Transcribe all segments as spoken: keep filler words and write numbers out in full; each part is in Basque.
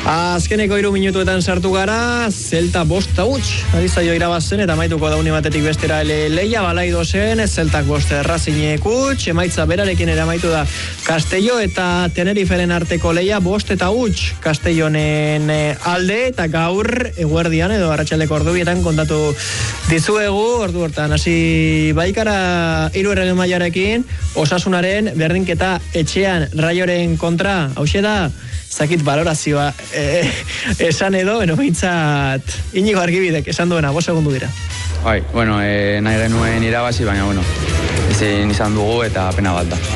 Azkeneko hiru minutuetan sartu gara, Zelta bosta huts, adizaio irabazen eta maituko dauni batetik bestera leia balaido zen, Zeltak boste Razinek huts, emaitza berarekin ere amaitu da Castello eta Teneriferen arteko leia bost eta huts, Castellonen alde eta gaur eguerdian edo arratsaldeko ordubietan kontatu dizuegu, ordu hortan hasi baikara hiru errege mailarekin, Osasunaren berdinketa etxean Raioren kontra, hauxe da zakit balorazioa eh, esan edo, beno, bintzat Inigo Argibidek esan duena, bost segundu dira. Bai, bueno, eh, nahi genuen irabazi, baina, bueno, ezin izan dugu eta pena bat da.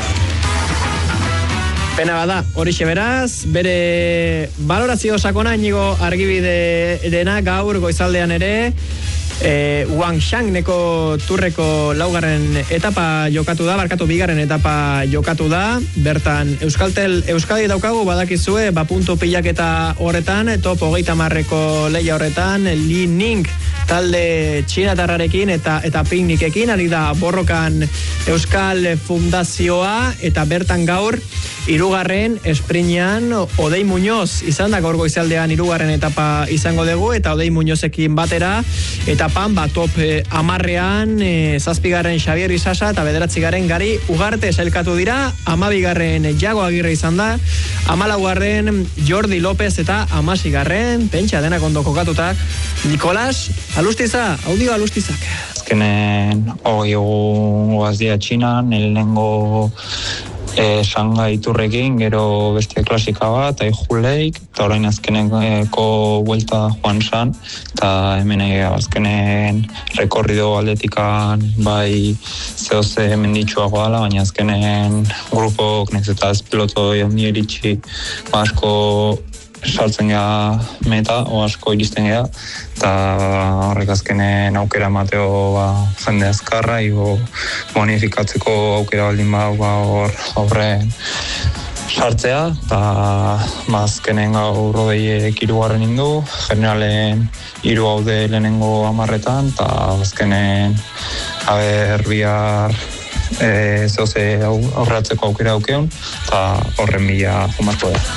Pena bat da, horixe beraz, bere balorazio sakona Inigo Argibidena gaur goizaldean ere, E, Wangshan neko turreko laugarren etapa jokatu da, barkatu bigarren etapa jokatu da, bertan Euskaltel Euskadi daukagu badakizue, ba puntu pilaketa horretan, top hogeita marreko leia horretan, Li Ning talde txinatarrarekin eta eta piknikekin, ari da borrokan Euskal Fundazioa, eta bertan gaur hirugarren esprinean Odei Muñoz izan da gaur goizaldean hirugarren etapa izango dugu, eta Odei Muñozekin batera, eta pan, ba, top eh, amarrean eh, zazpigarren Xavier Isasa eta bederatzigarren Gari Ugarte sailkatu dira, amabigarren Jago Agirre izan da, amalaugarren Jordi López eta amasigarren, pentsa denak ondo kokatutak, Nikolas Alustiza, audio Alustizak. Azkenen hogei egun guazdia Txinan, lehenengo E, Shanghai turrekin, gero beste klasika bat, Aijuleik, eta orain azkeneko buelta joan san, eta hemen azkenen rekorrido aldetikan bai zehoze menditsuago dala, baina azkenen grupok nez eta ez piloto jondi eritxi asko saltzen geha meta, o asko iristen geha, eta horrek azkenen aukera mateo ba, jende azkarra, igo bonifikatzeko aukera baldin bau ba, hor horren sartzea, eta ba, azkenen gaur rodeiek hirugarren indu, generalen hiru haude lehenengo hamarretan, eta azkenen haber bihar e, zehoze aurratzeko aukera aukeun, eta horren bila jumarko da.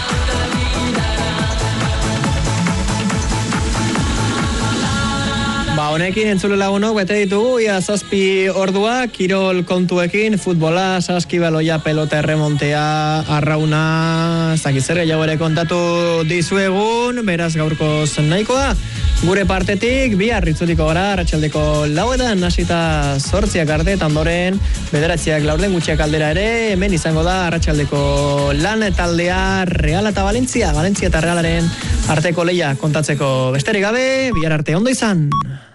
Ba, honekin entzule lagunok bete ditugu, ia zazpi ordua, kirol kontuekin, futbola, saskibaloia, pelota erremontea, arrauna, zakizerre jau ere kontatu dizuegun, beraz gaurko zen nahikoa. Gure partetik, bi arritzuliko gara, arratsaldeko lauetan, hasita zortziak arte, eta ondoren, bederatziak laurden gutxiak aldera ere, hemen izango da, arratsaldeko lan taldea, Real eta Valentzia, Valentzia eta Realaren arteko leia kontatzeko besterik gabe, bihar arte ondo izan.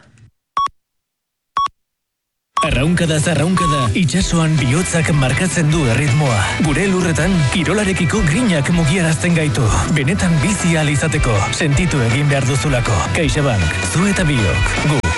Arraunkada zarraunkada, itxasoan bihotzak markatzen du erritmoa. Gure lurretan, kirolarekiko grinak mugiarazten gaitu. Benetan bizi ahal izateko, sentitu egin behar duzulako. CaixaBank, zu eta biok, gu.